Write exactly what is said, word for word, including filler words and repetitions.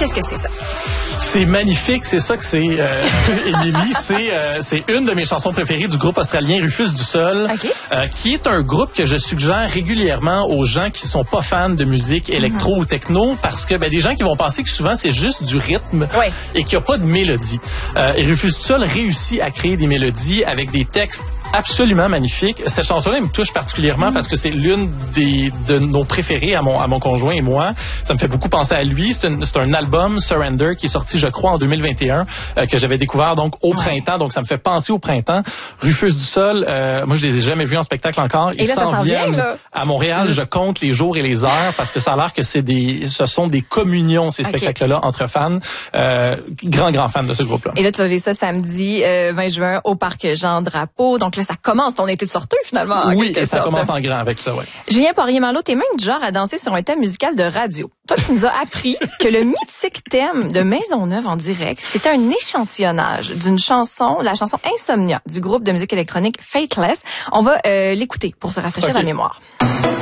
Qu'est-ce que c'est ça? C'est magnifique, c'est ça que c'est, euh, Émilie. C'est euh, c'est une de mes chansons préférées du groupe australien Rufus du Sol, okay. euh, qui est un groupe que je suggère régulièrement aux gens qui sont pas fans de musique électro mm-hmm. ou techno, parce que ben, des gens qui vont penser que souvent c'est juste du rythme oui. et qu'il n'y a pas de mélodie. Euh, et Rufus du Sol réussit à créer des mélodies avec des textes absolument magnifique. Cette chanson-là me touche particulièrement mmh. parce que c'est l'une des de nos préférées à mon à mon conjoint et moi. Ça me fait beaucoup penser à lui. C'est, une, c'est un album Surrender qui est sorti, je crois, en deux mille vingt et un euh, que j'avais découvert donc au ouais. printemps. Donc ça me fait penser au printemps. Rufus du Sol, euh, moi je les ai jamais vus en spectacle encore. Ils là, s'en viennent vient, à Montréal. Mmh. Je compte les jours et les heures parce que ça a l'air que c'est des ce sont des communions ces okay. spectacles-là entre fans. Euh, grand grand fan de ce groupe-là. Et là tu vas vivre ça samedi euh, vingt juin au parc Jean Drapeau. Donc là ça commence ton été de sortie finalement. Oui, et ça sorte. commence en grand avec ça, oui. Julien Poirier-Marleau, t'es même du genre à danser sur un thème musical de radio. Toi, tu nous as appris que le mythique thème de Maisonneuve en direct, c'était un échantillonnage d'une chanson, la chanson Insomnia du groupe de musique électronique Fateless. On va euh, l'écouter pour se rafraîchir okay. la mémoire.